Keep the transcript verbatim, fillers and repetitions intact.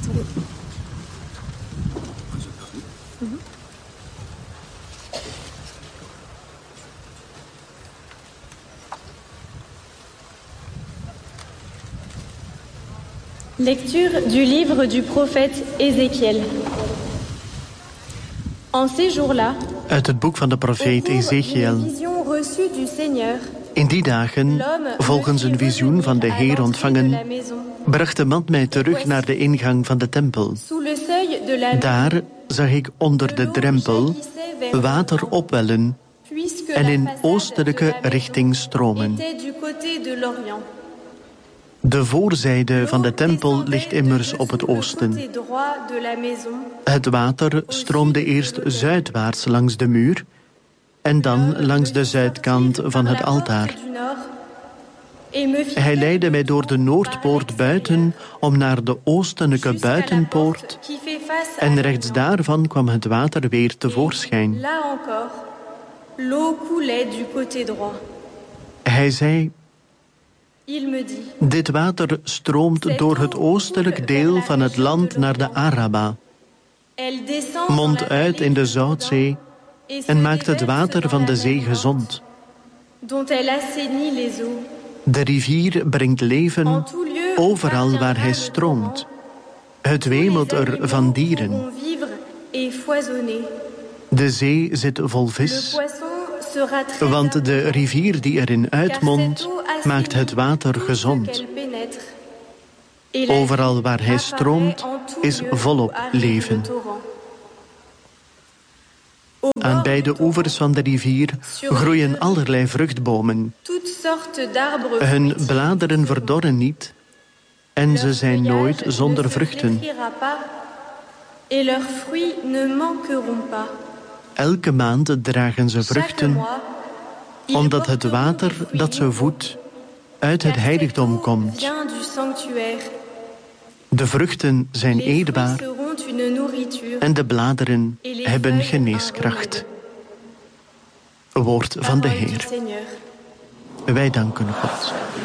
Lecture du livre du prophète Ézéchiel. En ces jours-là, Uit het boek van de profeet Ezechiel. In die dagen, volgens een visioen van de Heer ontvangen, bracht de man mij terug naar de ingang van de tempel. Daar zag ik onder de drempel water opwellen en in oostelijke richting stromen. De voorzijde van de tempel ligt immers op het oosten. Het water stroomde eerst zuidwaarts langs de muur en dan langs de zuidkant van het altaar. Hij leidde mij door de noordpoort buiten om naar de oostelijke buitenpoort en rechts daarvan kwam het water weer tevoorschijn. Hij zei: dit water stroomt door het oostelijk deel van het land naar de Araba, mondt uit in de Zoutzee en maakt het water van de zee gezond. De rivier brengt leven overal waar hij stroomt. Het wemelt er van dieren. De zee zit vol vis, want de rivier die erin uitmondt, maakt het water gezond. Overal waar hij stroomt, is volop leven. Aan beide oevers van de rivier groeien allerlei vruchtbomen. Hun bladeren verdorren niet en ze zijn nooit zonder vruchten. Elke maand dragen ze vruchten, omdat het water dat ze voedt uit het heiligdom komt. De vruchten zijn eetbaar en de bladeren hebben geneeskracht. Woord van de Heer. Wij danken God.